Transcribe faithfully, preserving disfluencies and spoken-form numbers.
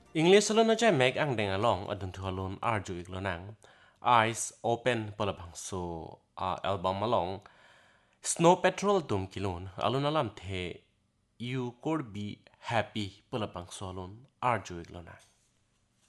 English lo na chai make ang deng along adun thu alon arju ik lo nang eyes open pala bang so a album along Snow Patrol tum kilon alon alam the you could be happy pala bang so alon arju ik lo nang